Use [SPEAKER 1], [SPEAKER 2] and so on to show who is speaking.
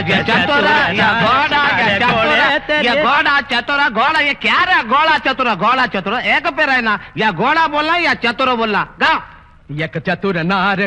[SPEAKER 1] चतुरा घोड़ा ये क्या रहा घोड़ा चतुरा एक पे रहना या घोड़ा बोलना या चतुर बोलना गा
[SPEAKER 2] एक चतुर नार